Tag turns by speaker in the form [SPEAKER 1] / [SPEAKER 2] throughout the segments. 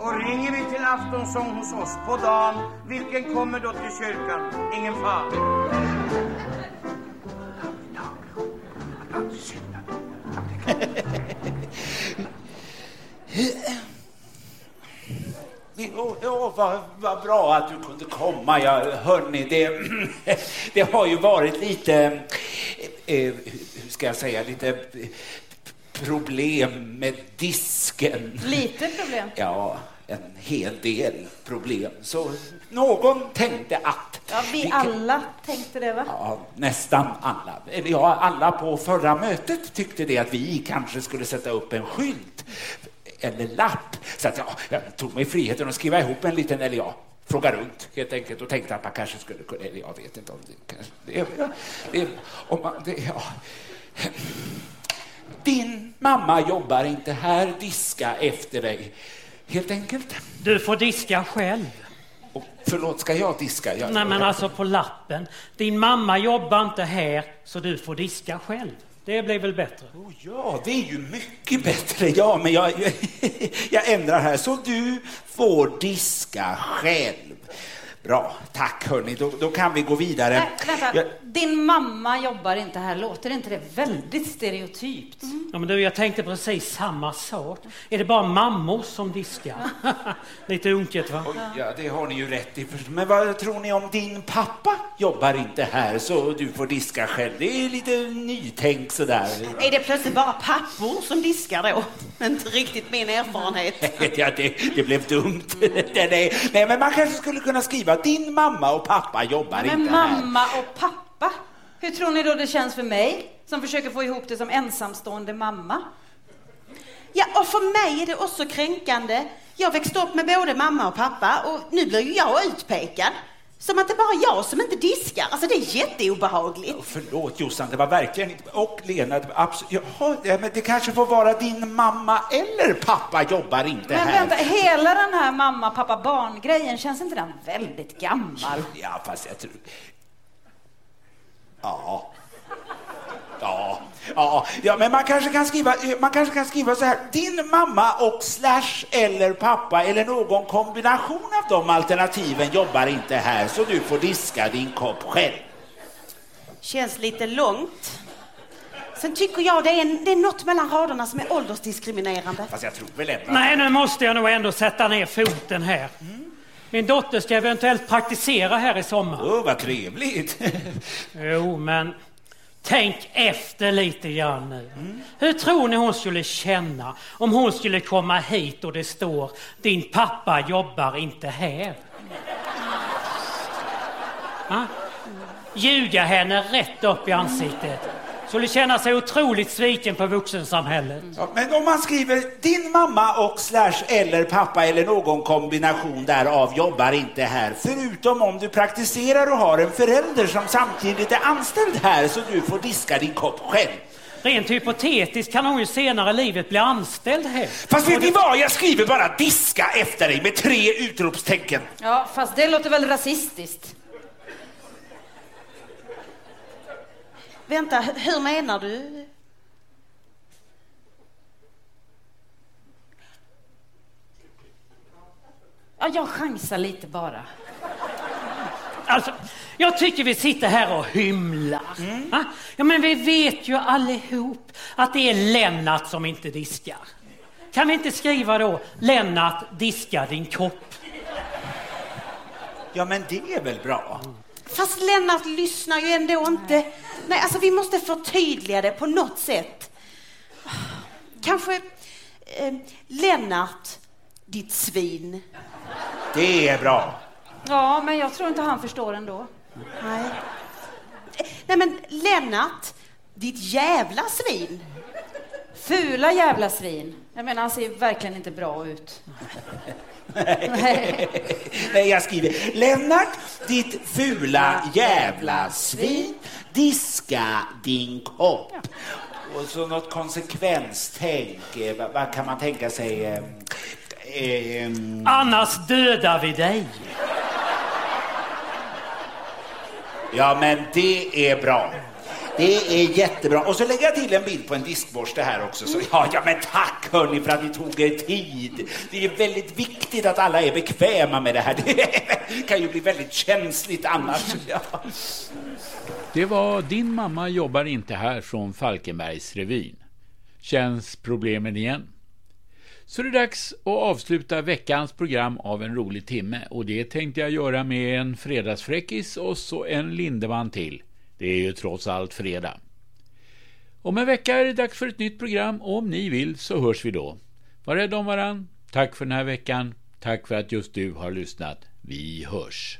[SPEAKER 1] Och ringer vi till aftonsång hos oss på dagen, vilken kommer då till kyrkan? Ingen far.
[SPEAKER 2] Vad bra att du kunde komma. Hörni, det har ju varit lite, hur ska jag säga, lite problem med disken.
[SPEAKER 3] Lite problem?
[SPEAKER 2] Ja, en hel del problem. Så någon tänkte att...
[SPEAKER 3] Ja, vi alla tänkte det, va?
[SPEAKER 2] Ja, nästan alla. Eller ja, alla på förra mötet tyckte det att vi kanske skulle sätta upp en skylt eller lapp. Så att jag tog mig friheten att skriva ihop en liten, eller fråga runt helt enkelt och tänkte att man kanske skulle kunna, eller jag vet inte om det Din mamma jobbar inte här, diska efter dig. Helt enkelt.
[SPEAKER 4] Du får diska själv.
[SPEAKER 2] Och förlåt, ska jag diska?
[SPEAKER 4] Nej, men alltså på lappen. Din mamma jobbar inte här, så du får diska själv. Det blir väl bättre?
[SPEAKER 2] Ja, det är ju mycket bättre. Ja, men jag ändrar här. Så du får diska själv. Bra, tack hörni. Då kan vi gå vidare.
[SPEAKER 3] Vänta. Din mamma jobbar inte här. Låter inte det väldigt stereotypt?
[SPEAKER 4] Ja, men du, jag tänkte precis samma sak. Är det bara mammor som diskar? Lite unket, va?
[SPEAKER 2] Ja, det har ni ju rätt i. Men vad tror ni om din pappa jobbar inte här, så du får diska själv? Det är lite nytänkt sådär.
[SPEAKER 5] Är det plötsligt bara pappor som diskar då? Inte riktigt min erfarenhet.
[SPEAKER 2] Ja, det blev dumt. Nej, men man kanske skulle kunna skriva din mamma och pappa jobbar inte här.
[SPEAKER 3] Men mamma och pappa? Hur tror ni då det känns för mig som försöker få ihop det som ensamstående mamma?
[SPEAKER 5] Ja, och för mig är det också kränkande. Jag växte upp med både mamma och pappa och nu blir ju jag utpekad. Som att det bara är jag som inte diskar. Alltså det är jätteobehagligt.
[SPEAKER 2] Förlåt Jossan, det var verkligen inte... Och Lena, absolut. Ja, men det kanske får vara din mamma eller pappa jobbar inte här.
[SPEAKER 3] Men vänta, hela den här mamma-pappa-barn-grejen, känns inte den väldigt gammal?
[SPEAKER 2] Ja, fast jag tror... Ja, men man kanske kan skriva så här: din mamma och / eller pappa eller någon kombination av de alternativen jobbar inte här, så du får diska din kopp själv.
[SPEAKER 5] Känns lite långt. Sen tycker jag det är något mellan raderna som är åldersdiskriminerande.
[SPEAKER 2] Fast jag tror väl ändå...
[SPEAKER 4] Nej, nu måste jag nog ändå sätta ner foten här. Min dotter ska eventuellt praktisera här i sommar.
[SPEAKER 2] Vad trevligt.
[SPEAKER 4] Jo, men tänk efter lite grann nu. Hur tror ni hon skulle känna om hon skulle komma hit och det står: din pappa jobbar inte här? Ljuga henne rätt upp i ansiktet. Skulle känna sig otroligt sviken på vuxensamhället.
[SPEAKER 2] Ja, men om man skriver din mamma och / eller pappa eller någon kombination därav jobbar inte här, förutom om du praktiserar och har en förälder som samtidigt är anställd här, så du får diska din kopp själv.
[SPEAKER 4] Rent hypotetiskt kan hon ju senare i livet bli anställd här.
[SPEAKER 2] Fast vet ni vad? Jag skriver bara diska efter dig med 3 utropstecken.
[SPEAKER 3] Ja, fast det låter väl rasistiskt.
[SPEAKER 5] Vänta, hur menar du?
[SPEAKER 3] Ja, jag chansar lite bara.
[SPEAKER 4] Alltså, jag tycker vi sitter här och hymlar. Ja, men vi vet ju allihop att det är Lennart som inte diskar. Kan vi inte skriva då: Lennart, diska din kopp?
[SPEAKER 2] Ja, men det är väl bra.
[SPEAKER 5] Fast Lennart lyssnar ju ändå inte. Nej, alltså vi måste förtydliga det på något sätt. Kanske Lennart, ditt svin.
[SPEAKER 2] Det är bra.
[SPEAKER 3] Ja, men jag tror inte han förstår ändå.
[SPEAKER 5] Nej, men Lennart, ditt jävla svin.
[SPEAKER 3] Fula jävla svin. Jag menar, han ser verkligen inte bra ut.
[SPEAKER 2] Nej, jag skriver: Lennart, ditt fula jävla svin, diska din kopp. Och så något konsekvenstänk. Vad kan man tänka sig?
[SPEAKER 4] Annars dödar vi dig.
[SPEAKER 2] Ja, men det är bra. Det är jättebra. Och så lägger jag till en bild på en diskborste här också. Så, ja, men tack hörni för att ni tog er tid. Det är väldigt viktigt att alla är bekväma med det här. Det kan ju bli väldigt känsligt annars. Ja.
[SPEAKER 6] Det var Din mamma jobbar inte här från Falkenbergs revyn. Känns problemen igen? Så det är dags att avsluta veckans program av En rolig timme. Och det tänkte jag göra med en fredagsfräckis och så en Lindeman till. Det är ju trots allt fredag. Om en vecka är det dags för ett nytt program och om ni vill så hörs vi då. Var rädd om varann. Tack för den här veckan. Tack för att just du har lyssnat. Vi hörs.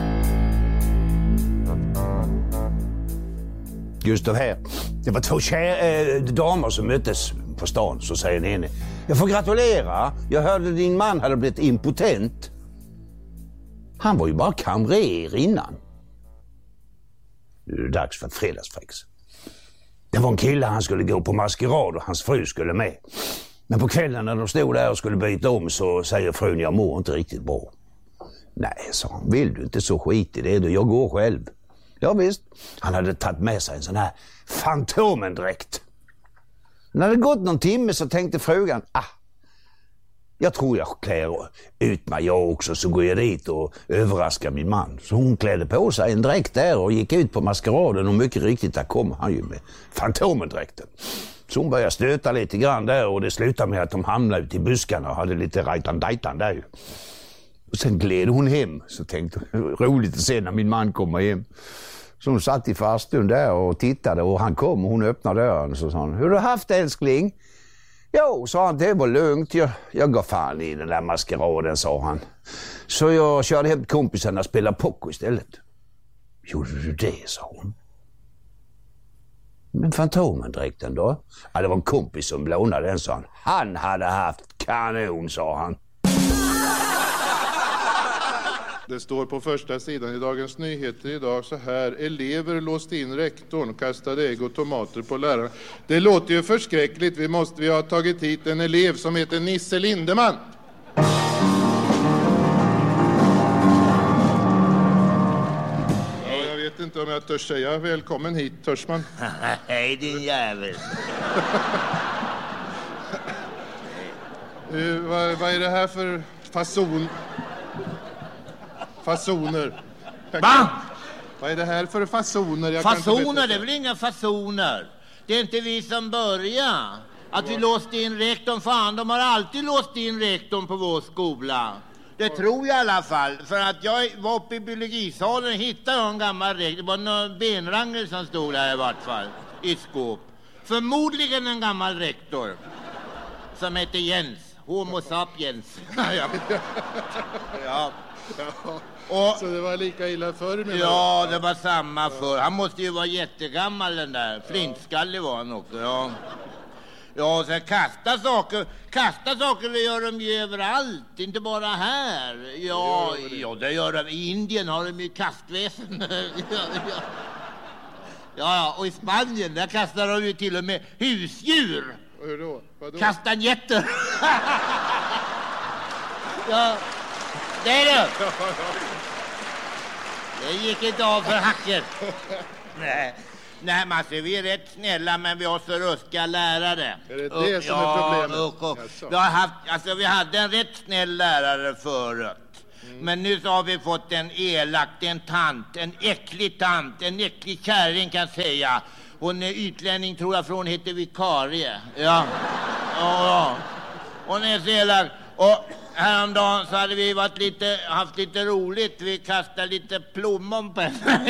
[SPEAKER 7] Gustav här. Det var 2 damer som möttes på stan, så säger den ene. Jag får gratulera. Jag hörde din man hade blivit impotent. Han var ju bara kamrer innan. Nu är det dags för ett fredagsfräcks. Det var en kille, han skulle gå på maskerad och hans fru skulle med. Men på kvällen när de stod där och skulle byta om så säger frun, jag mår inte riktigt bra. Nej, sa han, vill du inte så skit i det då? Jag går själv. Ja visst, han hade tagit med sig en sån här fantomendräkt. När det gått någon timme så tänkte frugan, jag tror jag klär ut mig jag också, så går jag dit och överraskar min man. Så hon klädde på sig en dräkt där och gick ut på maskeraden och mycket riktigt där kom han ju med fantomendräkten. Så hon började stöta lite grann där och det slutade med att de hamnade ute i buskarna och hade lite rajtan-dajtan där ju. Och sen gled hon hem, så tänkte hon, roligt att se när min man kommer hem. Så hon satt i farstun där och tittade och han kom och hon öppnade dörren och så sa hon, hur har du haft älskling? Jo, sa han, det var lugnt. Jag går fan i den där maskeraden, sa han. Så jag körde hem till kompisarna och spelade poker istället. Gjorde du det, sa hon. Men fantomendräkten då? Ja, det var en kompis som lånade den, sa han. Han hade haft kanon, sa han.
[SPEAKER 8] Det står på första sidan i Dagens Nyheter idag så här: elever låste in rektorn, kastade ägg och tomater på läraren. Det låter ju förskräckligt. Vi har tagit hit en elev som heter Nisse Lindeman. Ja, jag vet inte om jag törs säga välkommen hit, törs man?
[SPEAKER 9] Hej din jävel.
[SPEAKER 8] Vad är det här för fasoner?
[SPEAKER 9] Va?
[SPEAKER 8] Vad är det här för fasoner?
[SPEAKER 9] Fasoner? Det är väl inga fasoner. Det är inte vi som börjar. Att vi låste in rektorn, fan, de har alltid låst in rektorn på vår skola. Det tror jag i alla fall. För att jag var uppe i biologisalen och hittade en gammal rektor. Det var någon benrangel som stod där i vart fall. I skåp. Förmodligen en gammal rektor. Som heter Jens. Homo sapiens. Ja. Och,
[SPEAKER 8] så det var lika illa förr, menar
[SPEAKER 9] ja, det var samma förr. Han måste ju vara jättegammal, den där. Flintskallig var han också, ja. Ja, och sen kasta saker det gör de ju överallt, inte bara här. Ja, det gör de. I Indien har de ju kastväsen. Ja, och i Spanien, där kastar de ju till och med husdjur.
[SPEAKER 8] Hur då? Vadå?
[SPEAKER 9] Kastanjetter. Ja, det är det. Det gick inte av för hacket. Nej, Masse, vi är rätt snälla, men vi har så ruska lärare.
[SPEAKER 8] Är det det som är problemet?
[SPEAKER 9] Vi hade en rätt snäll lärare förut. Men nu så har vi fått en äcklig tant, en äcklig kärring kan säga. Hon är utlänning, tror jag, för hon heter vikarie. Ja. Hon är så elak. Och häromdagen så hade vi haft lite roligt. Vi kastade lite plommon på henne.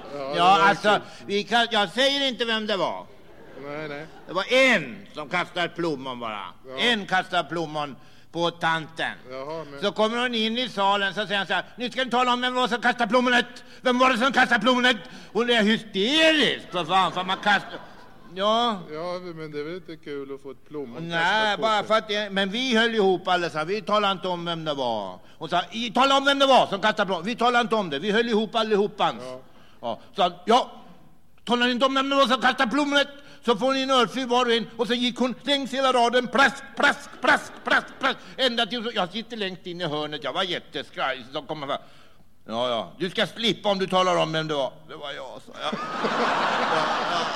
[SPEAKER 9] Jag säger inte vem det var.
[SPEAKER 8] Nej.
[SPEAKER 9] Det var en som kastade plommon bara. Ja. En kastade plommon på tanten.
[SPEAKER 8] Jaha, men...
[SPEAKER 9] Så kommer hon in i salen så säger han så här: nu ska ni tala om vem var som kastade plommonet. Vem var det som kastade plommonet? Hon är hysterisk för fan, för man kastar... Ja,
[SPEAKER 8] men det är väl inte kul att få ett plommon.
[SPEAKER 9] Nej, bara för att men vi höll ihop allesammans. Vi talade inte om vem det var. Hon sa, tala om vem det var som kastade plommon. Vi talade inte om det. Vi höll ihop allihopans. Så talade inte om vem det var som kastade plommonet. Så får ni en örfil var och en. Och så gick hon längs hela raden. Plask. Ända till jag sitter längst in i hörnet. Jag var jätteskraj. Så kommer jag. Ja. Du ska slippa om du talar om vem det var. Det var jag, så. Ja.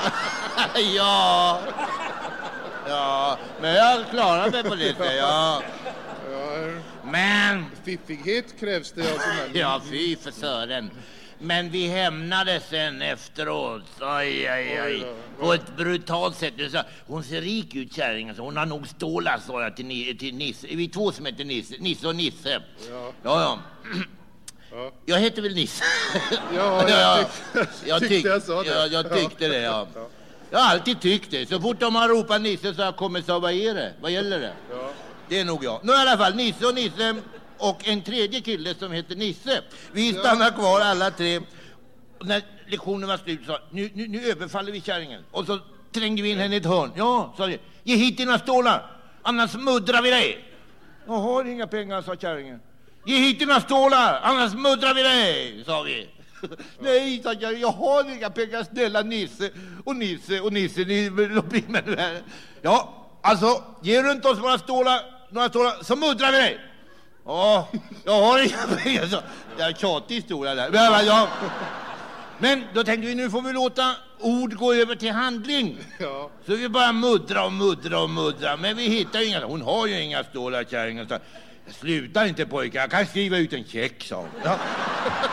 [SPEAKER 9] Ja. Ja, men jag klarar mig på det. Ja. Men...
[SPEAKER 8] Fiffighet krävs det av sån här.
[SPEAKER 9] Ja, fy för sören. Men vi hämnade sen efteråt. Aj. På ett brutalt sätt. Hon ser rik ut, kärringen. Hon har nog stålar, sa jag till Nisse. Vi två som heter Nisse och Nisse. Ja. Jag heter väl Nisse?
[SPEAKER 8] Ja, jag tyckte jag sa det.
[SPEAKER 9] Jag tyckte det, ja. Jag har alltid tyckt det. Så fort de har ropat Nisse så har jag kommit och vad är det? Vad gäller det? Ja. Det är nog jag. Nu i alla fall, Nisse och Nisse och en tredje kille som heter Nisse. Vi stannar kvar alla tre. När lektionen var slut sa nu överfaller vi kärringen. Och så trängde vi in henne i ett hörn. Ja, sa vi. Ge hit dina stålar, annars muddrar vi dig. Jag har inga pengar, sa kärringen. Ge hit dina stålar, annars muddrar vi dig, sa vi. Nej, sa jag har inga pengar, snälla Nisse. Och Nisse, ni blir med nu här. Ja, alltså, ge runt oss några stålar, så muddrar vi dig. Ja, jag har inga pengar, så. Det är en tjatig historia där. Men då tänkte vi, nu får vi låta ord gå över till handling. Ja. Så vi bara muddra. Men vi hittar ju inga. Hon har ju inga stålar, kärringen. Sluta inte pojkar, jag kan skriva ut en check, sa hon. Ja.